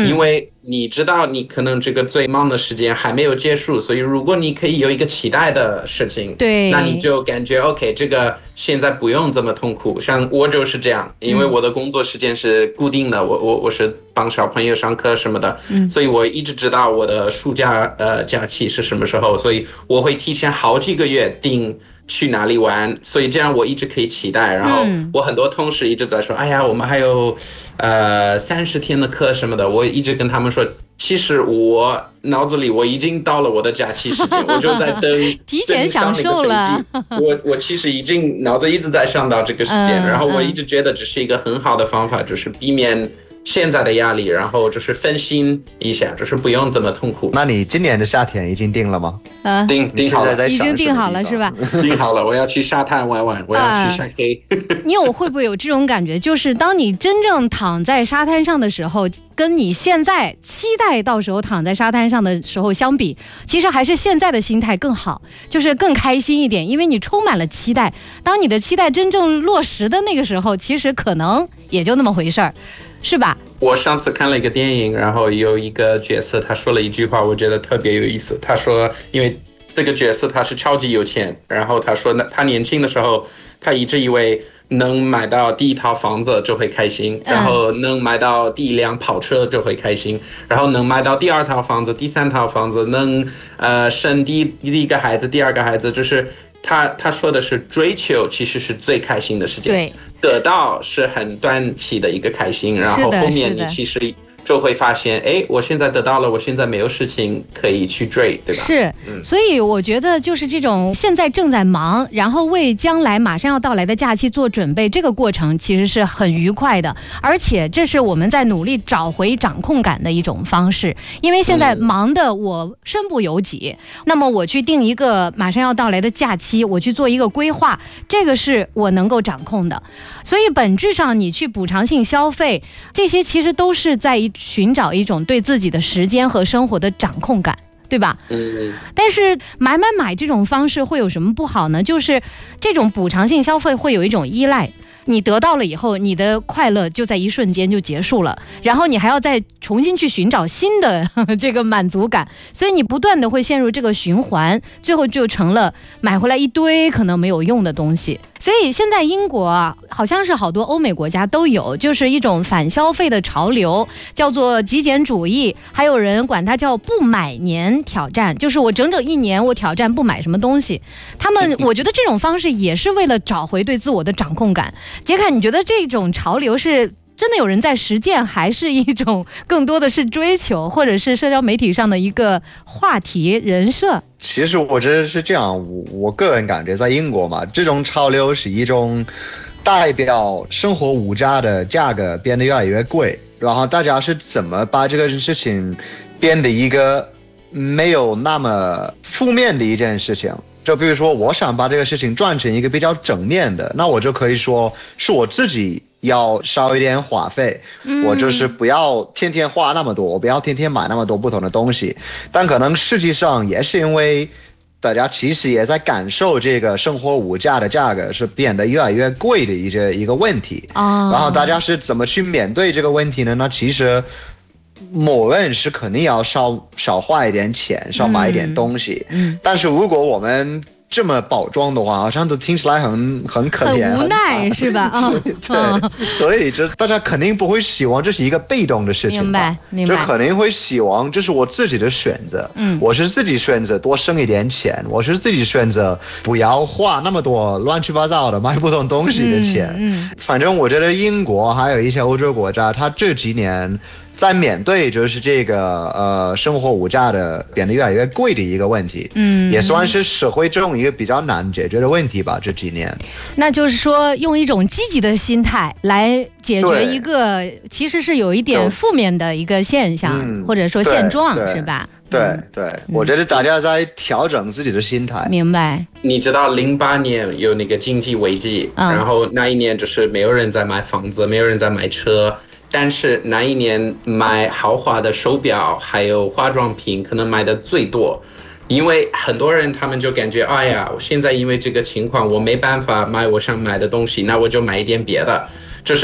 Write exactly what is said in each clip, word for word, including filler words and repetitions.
因为你知道你可能这个最忙的时间还没有结束，所以如果你可以有一个期待的事情， 对， 那你就感觉 OK， 这个现在不用这么痛苦。像我就是这样，因为我的工作时间是固定的，嗯、我我我是帮小朋友上课什么的，嗯、所以我一直知道我的暑假呃假期是什么时候，所以我会提前好几个月定去哪里玩，所以这样我一直可以期待。然后我很多同事一直在说，哎呀，我们还有呃三十天的课什么的，我一直跟他们说，其实我脑子里我已经到了我的假期时间，我就在等提前享受了。 我我其实已经脑子一直在想到这个时间，然后我一直觉得这是一个很好的方法，就是避免现在的压力，然后就是分心一下，就是不用这么痛苦。 那你今年的夏天已经定了吗？ 呃， 定定好了， 已经定好了是吧？ 定好了，我要去沙滩玩玩，我要去晒黑。 你有会不会有这种感觉？就是当你真正躺在沙滩上的时候，跟你现在期待到时候躺在沙滩上的时候相比，其实还是现在的心态更好，就是更开心一点，因为你充满了期待。当你的期待真正落实的那个时候，其实可能也就那么回事儿。是吧？ 我上次看了一个电影，然后有一个角色他说了一句话，我觉得特别有意思。他说，因为这个角色他是超级有钱，然后他说他年轻的时候，他一直以为能买到第一套房子就会开心，然后能买到第一辆跑车就会开心，然后能买到第二套房子、第三套房子，能呃生第第一个孩子、第二个孩子，就是他他说的是追求其实是最开心的事情， 对， 得到是很短期的一个开心，然后后面你其实就会发现，哎，我现在得到了，我现在没有事情可以去追，对吧？ 是，嗯、所以我觉得就是这种现在正在忙，然后为将来马上要到来的假期做准备，这个过程其实是很愉快的，而且这是我们在努力找回掌控感的一种方式。因为现在忙的我身不由己，嗯、那么我去定一个马上要到来的假期，我去做一个规划，这个是我能够掌控的。所以本质上你去补偿性消费，这些其实都是在一寻找一种对自己的时间和生活的掌控感，对吧？嗯。但是买买买这种方式会有什么不好呢？就是这种补偿性消费会有一种依赖，你得到了以后，你的快乐就在一瞬间就结束了，然后你还要再重新去寻找新的呵呵这个满足感，所以你不断的会陷入这个循环，最后就成了买回来一堆可能没有用的东西。所以现在英国啊，好像是好多欧美国家都有，就是一种反消费的潮流，叫做极简主义，还有人管它叫不买年挑战，就是我整整一年我挑战不买什么东西。他们我觉得这种方式也是为了找回对自我的掌控感。杰凯，你觉得这种潮流是真的有人在实践，还是一种更多的是追求，或者是社交媒体上的一个话题人设？ 其实我觉得是这样，我我个人感觉在英国嘛，这种潮流是一种代表生活物价的价格变得越来越贵，然后大家是怎么把这个事情变得一个没有那么负面的一件事情。就比如说我想把这个事情转成一个比较正面的，那我就可以说是我自己要少一点花费，嗯、我就是不要天天花那么多，我不要天天买那么多不同的东西。但可能实际上也是因为大家其实也在感受这个生活物价的价格是变得越来越贵的一个一个问题。哦、然后大家是怎么去面对这个问题呢？那其实某人是肯定要少少花一点钱，少买一点东西。嗯，但是如果我们这么包装的话，好像都听起来很很可怜， 很无奈，是吧？啊、 哦，对，所以这大家肯定不会希望这是一个被动的事情， 明白，明白， 就肯定会希望这是我自己的选择，嗯，我是自己选择多省一点钱，我是自己选择不要花那么多乱七八糟的买不同东西的钱，嗯，嗯反正我觉得英国还有一些欧洲国家，它这几年在面对就是这个呃生活物价的变得越来越贵的一个问题，嗯，也算是社会中一个比较难解决的问题吧。这几年， 那就是说用一种积极的心态来解决一个其实是有一点负面的一个现象，嗯、或者说现状，是吧？ 对对，嗯、我觉得大家在调整自己的心态。 明白。 你知道零八年有那个经济危机，嗯、然后那一年就是没有人在买房子，没有人在买车。但是那一年买豪华的手表还有化妆品可能买的最多，因为很多人他们就感觉，哎呀，我现在因为这个情况我没办法买我想买的东西，那我就买一点别的。就是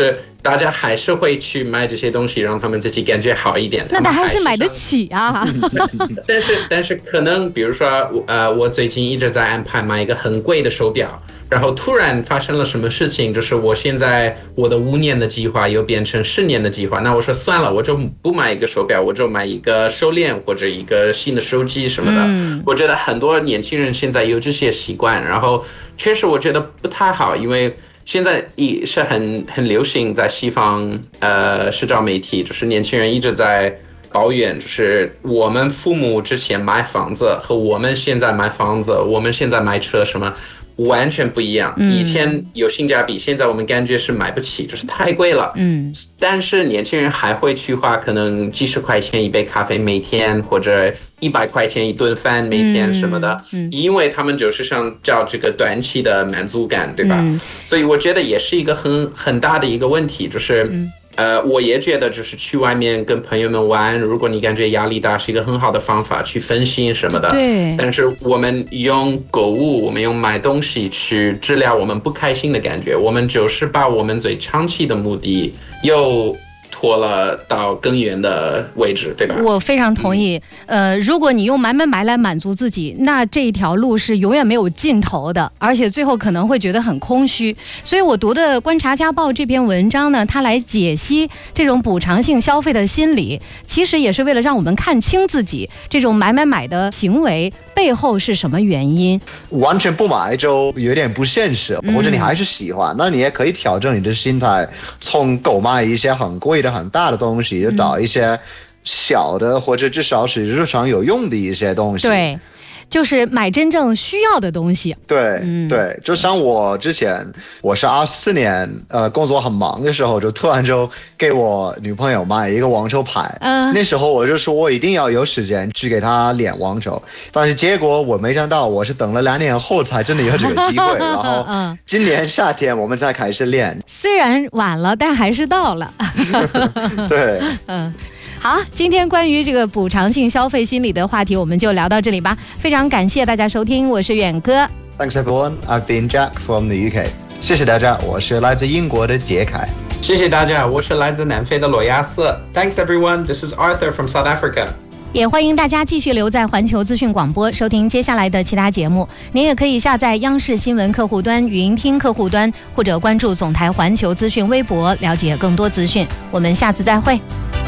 大家还是会去买这些东西，让他们自己感觉好一点。 那他还是买得起。 起啊， 但是但是可能比如说呃，我最近一直在安排买一个很贵的手表，然后突然发生了什么事情，就是我现在我的五年的计划又变成十年的计划，那我说算了，我就不买一个手表，我就买一个手链或者一个新的手机什么的。嗯、我觉得很多年轻人现在有这些习惯，然后确实我觉得不太好，因为现在也是很很流行在西方呃社交媒体，就是年轻人一直在抱怨，就是我们父母之前买房子和我们现在买房子，我们现在买车什么完全不一样。以前有性价比，现在我们感觉是买不起，就是太贵了。嗯，但是年轻人还会去花可能几十块钱一杯咖啡每天，或者一百块钱一顿饭每天什么的，嗯嗯、因为他们就是想找这个短期的满足感，对吧？嗯、所以我觉得也是一个很很大的一个问题，就是。嗯呃，我也觉得就是去外面跟朋友们玩，如果你感觉压力大，是一个很好的方法去分心什么的。 对。 但是我们用购物，我们用买东西去治疗我们不开心的感觉，我们就是把我们最长期的目的又拖了到更远的位置，对吧？ 我非常同意。呃，如果你用买买买来满足自己，那这一条路是永远没有尽头的，而且最后可能会觉得很空虚。所以我读的《观察家报》这篇文章呢，它来解析这种补偿性消费的心理，其实也是为了让我们看清自己这种买买买的行为背后是什么原因。 完全不买就有点不现实，或者你还是喜欢，嗯、那你也可以调整你的心态，从购买一些很贵的很大的东西，就找一些小的，或者至少是日常有用的一些东西。 对，就是买真正需要的东西。 对、嗯、对，就像我之前，我是二四年，呃，工作很忙的时候，就突然就给我女朋友买一个网球拍。嗯，那时候我就说我一定要有时间去给她练网球，但是结果我没想到，我是等了两年后才真的有这个机会，然后今年夏天我们才开始练。 虽然晚了，但还是到了。 对， 嗯。好，今天关于这个补偿性消费心理的话题，我们就聊到这里吧。非常感谢大家收听，我是远哥。 Thanks everyone, I've been Jack from the U K. 谢谢大家，我是来自英国的杰凯。 谢谢大家，我是来自南非的罗亚斯。Thanks everyone, this is Arthur from South Africa. 也欢迎大家继续留在环球资讯广播，收听接下来的其他节目。您也可以下载央视新闻客户端、语音听客户端，或者关注总台环球资讯微博，了解更多资讯。我们下次再会。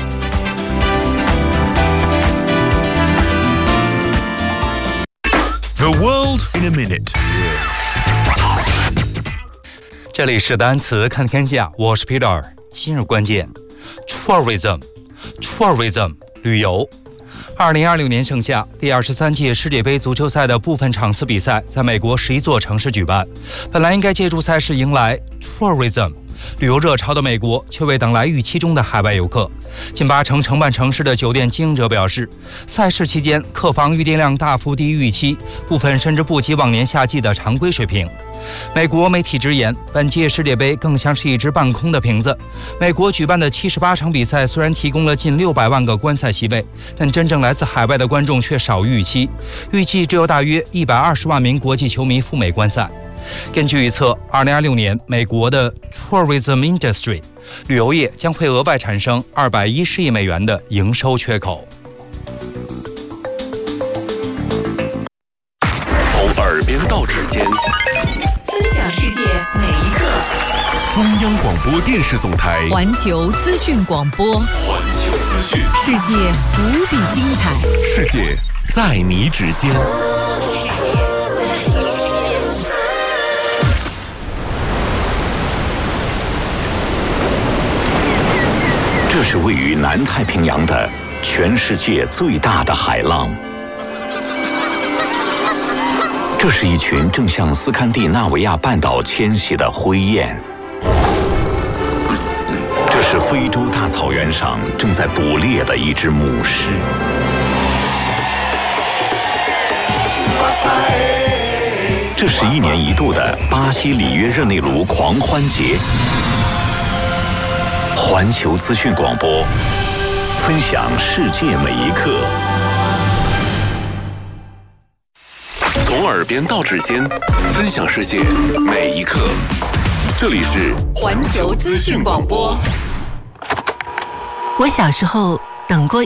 The world in a minute。 这里是单词看天下，我是 Peter。 今日关键 tourism tourism 旅游。二零二六年盛夏，第二十三届世界杯足球赛的部分场次比赛在美国十一座城市举办，本来应该借助赛事迎来 tourism旅游热潮的美国，却未等来预期中的海外游客。近八成承办城市的酒店经营者表示，赛事期间客房预订量大幅低于预期，部分甚至不及往年夏季的常规水平。美国媒体直言，本届世界杯更像是一只半空的瓶子。美国举办的七十八场比赛虽然提供了近六百万个观赛席位，但真正来自海外的观众却少于预期，预计只有大约一百二十万名国际球迷赴美观赛。根据预测，二零二六年美国的 tourism industry 旅游业将会额外产生二百一十亿美元的营收缺口。 从耳边到指尖， 分享世界每一刻。 中央广播电视总台环球资讯广播， 环球资讯， 世界无比精彩， 世界在你指尖。 世界在你指尖。 这是位于南太平洋的全世界最大的海浪。这是一群正向斯堪的纳维亚半岛迁徙的灰雁。这是非洲大草原上正在捕猎的一只母狮。这是一年一度的巴西里约热内卢狂欢节。环球资讯广播，分享世界每一刻。从耳边到指尖，分享世界每一刻。 这里是环球资讯广播。 我小时候等过